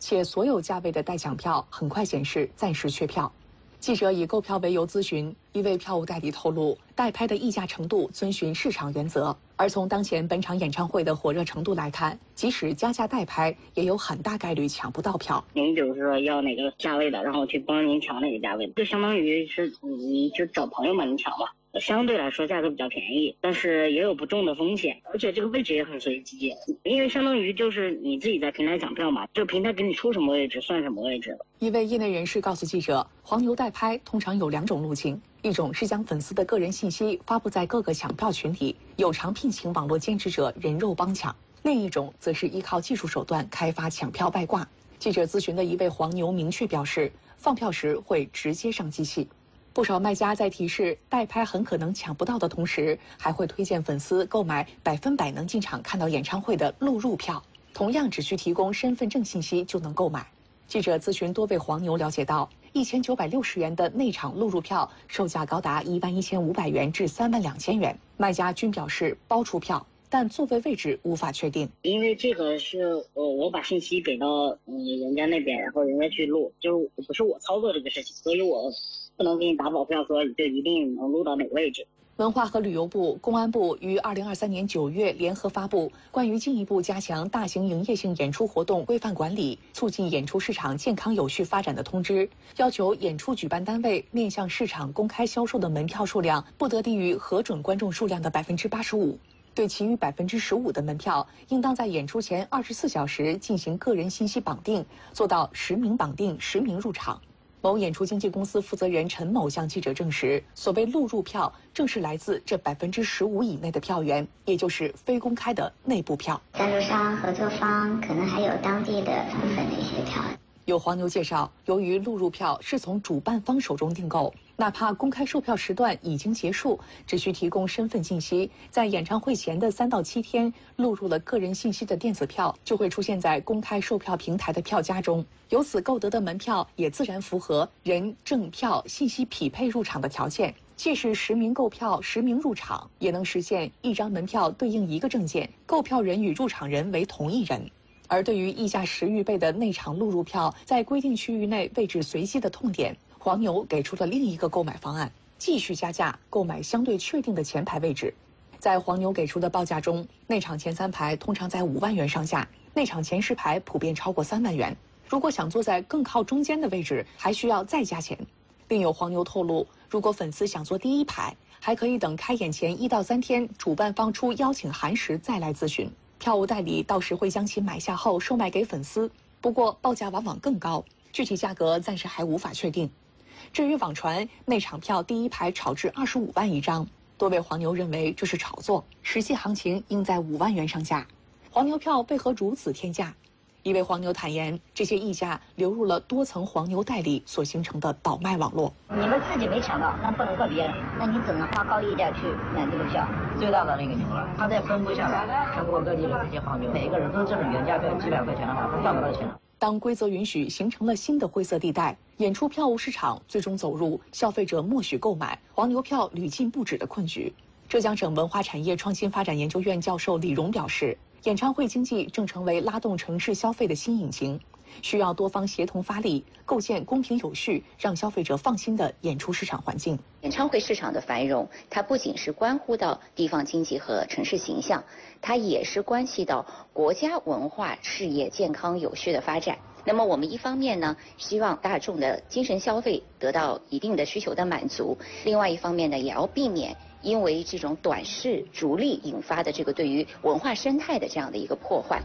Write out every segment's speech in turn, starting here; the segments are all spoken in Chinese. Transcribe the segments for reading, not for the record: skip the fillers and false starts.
且所有价位的代抢票很快显示暂时缺票。记者以购票为由咨询，一位票务代理透露，代拍的议价程度遵循市场原则，而从当前本场演唱会的火热程度来看，即使加价代拍，也有很大概率抢不到票。 您就是说要哪个价位的，然后去帮您抢哪个价位的，就相当于是你就找朋友们你抢吧。相对来说价格比较便宜，但是也有不中的风险，而且这个位置也很随机，因为相当于就是你自己在平台抢票嘛，这个平台给你出什么位置算什么位置。 一位业内人士告诉记者，黄牛代拍通常有2种路径，一种是将粉丝的个人信息发布在各个抢票群里，有偿聘请网络兼职者人肉帮抢；另一种则是依靠技术手段开发抢票外挂。记者咨询的一位黄牛明确表示，放票时会直接上机器。不少卖家在提示代拍很可能抢不到的同时，还会推荐粉丝购买100%能进场看到演唱会的录入票，同样只需提供身份证信息就能购买。记者咨询多位黄牛了解到，1960元的内场录入票售价高达11500元至32000元，卖家均表示包出票，但座位位置无法确定。 因为这个是我把信息给到人家那边，然后人家去录，就是不是我操作这个事情，所以我不能给你打保票说就一定能录到哪个位置。 文化和旅游部、公安部于2023年9月联合发布关于进一步加强大型营业性演出活动规范管理，促进演出市场健康有序发展的通知，要求演出举办单位面向市场公开销售的门票数量不得低于核准观众数量的85%。对其余15%的门票，应当在演出前24小时进行个人信息绑定，做到实名绑定、实名入场。某演出经纪公司负责人陈某向记者证实，所谓录入票正是来自这15%以内的票源，也就是非公开的内部票。 赞助商、合作方可能还有当地的部分的一些票。 有黄牛介绍，由于录入票是从主办方手中订购，哪怕公开售票时段已经结束，只需提供身份信息，在演唱会前的3到7天录入了个人信息的电子票，就会出现在公开售票平台的票夹中。由此购得的门票也自然符合人证票信息匹配入场的条件，既是实名购票、实名入场，也能实现一张门票对应一个证件，购票人与入场人为同一人。而对于溢价10余倍的内场录入票在规定区域内位置随机的痛点，黄牛给出了另一个购买方案，继续加价购买相对确定的前排位置。在黄牛给出的报价中，内场前3排通常在5万元上下，内场前10排普遍超过3万元。如果想坐在更靠中间的位置，还需要再加钱。另有黄牛透露，如果粉丝想坐第1排，还可以等开演前1到3天主办方出邀请函时再来咨询，票务代理到时会将其买下后售卖给粉丝，不过报价往往更高，具体价格暂时还无法确定。至于网传内场票第1排炒至25万一张，多位黄牛认为这是炒作，实际行情应在5万元上下。黄牛票为何如此天价？一位黄牛坦言，这些溢价流入了多层黄牛代理所形成的倒卖网络。 你们自己没抢到，那不能怪别人，那你怎么花高溢价去买这个票？最大的那个牛了，他再分布下来，全国各地的这些黄牛，每一个人都挣原价票几百块钱的话，他赚不到钱了。 当规则允许形成了新的灰色地带，演出票务市场最终走入消费者默许购买、黄牛票屡禁不止的困局。浙江省文化产业创新发展研究院教授李荣表示，演唱会经济正成为拉动城市消费的新引擎，需要多方协同发力，构建公平有序、让消费者放心的演出市场环境。 演唱会市场的繁荣，它不仅是关乎到地方经济和城市形象，它也是关系到国家文化事业健康有序的发展。那么我们一方面呢，希望大众的精神消费得到一定的需求的满足；另外一方面呢，也要避免因为这种短视逐利引发的这个对于文化生态的这样的一个破坏。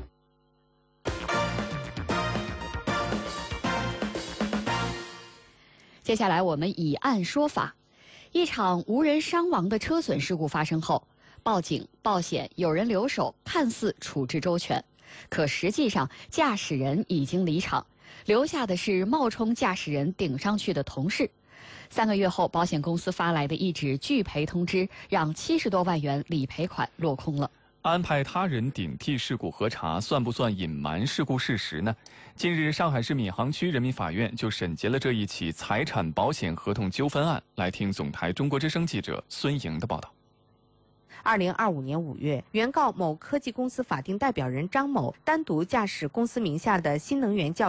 接下来我们以案说法。一场无人伤亡的车损事故发生后，报警、报险、有人留守，看似处置周全，可实际上驾驶人已经离场，留下的是冒充驾驶人顶上去的同事。3个月后，保险公司发来的一纸拒赔通知，让70多万元理赔款落空了。 安排他人顶替事故核查，算不算隐瞒事故事实呢？近日，上海市闵行区人民法院就审结了这一起财产保险合同纠纷案。来听总台中国之声记者孙莹的报道。 2025年5月，原告某科技公司法定代表人张某单独驾驶公司名下的新能源轿